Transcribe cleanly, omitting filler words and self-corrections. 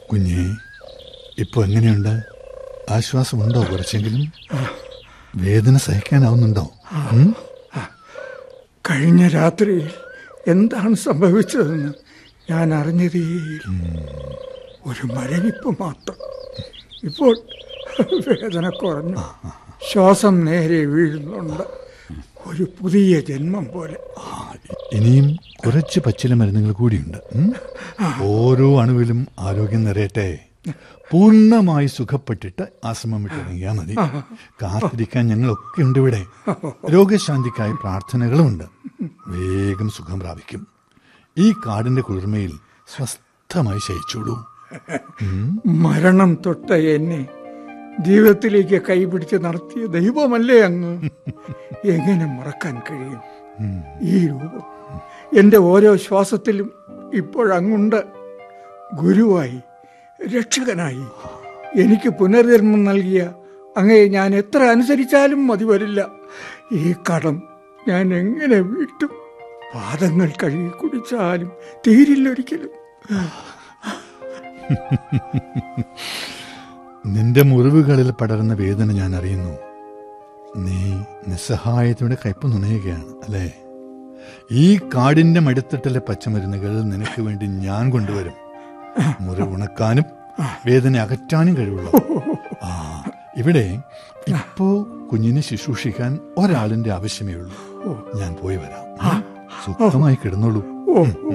കുഞ്ഞേ, ഇപ്പോൾ എങ്ങനെയുണ്ട്? ആശ്വാസമുണ്ടോ? കുറച്ചെങ്കിലും വേദന സഹിക്കാനാവുന്നുണ്ടോ? കഴിഞ്ഞ രാത്രിയിൽ എന്താണ് സംഭവിച്ചതെന്ന് ഞാൻ അറിഞ്ഞതേയില്ല. ഒരു മരവിപ്പ് മാത്രം. ഇപ്പോൾ വേദന കുറഞ്ഞു, ശ്വാസം നേരെ വീഴുന്നുണ്ട്. ഒരു പുതിയ ജന്മം പോലെ. ഇനിയും കുറച്ച് പച്ചില മരുന്നുകൾ കൂടിയുണ്ട്. ഓരോ അണുവിലും ആരോഗ്യം നിറയട്ടെ. പൂർണ്ണമായി സുഖപ്പെട്ടിട്ട് ആശ്രമം വിട്ടിറങ്ങിയാൽ മതി. കാത്തിരിക്കാൻ ഞങ്ങളൊക്കെ ഉണ്ട് ഇവിടെ. രോഗശാന്തിക്കായി പ്രാർത്ഥനകളുമുണ്ട്. വേഗം സുഖം പ്രാപിക്കും. ഈ കാടിന്റെ കുളിർമയിൽ സ്വസ്ഥമായി ശയിച്ചോളൂ. മരണം തൊട്ട എന്നെ ജീവിതത്തിലേക്ക് കൈപിടിച്ച് നടത്തിയ ദൈവമല്ലേ അങ്ങ്? എങ്ങനെ മറക്കാൻ കഴിയും ഈ രൂപം? എൻ്റെ ഓരോ ശ്വാസത്തിലും ഇപ്പോഴങ്ങുണ്ട്. ഗുരുവായി, രക്ഷകനായി എനിക്ക് പുനർജന്മം നൽകിയ അങ്ങയെ ഞാൻ എത്ര അനുസരിച്ചാലും മതി വരില്ല. ഈ കടം ഞാൻ എങ്ങനെ വീട്ടും? പാദങ്ങൾ കഴുകി കുടിച്ചാലും തീരില്ലൊരിക്കലും. നിന്റെ മുറിവുകളിൽ പടരുന്ന വേദന ഞാൻ അറിയുന്നു. നീ നിസ്സഹായതയുടെ കയ്പ് നുണയുകയാണ് അല്ലേ? ഈ കാടിന്റെ മടിത്തട്ടിലെ പച്ചമരുന്നുകൾ നിനക്ക് വേണ്ടി ഞാൻ കൊണ്ടുവരും. മുറിവുണക്കാനും വേദന അകറ്റാനും കഴിവുള്ളൂ. ഇവിടെ ഇപ്പോ കുഞ്ഞിനെ ശുശ്രൂഷിക്കാൻ ഒരാളിന്റെ ആവശ്യമേ ഉള്ളൂ. ഞാൻ പോയി വരാം. സുഖമായി കിടന്നോളൂ.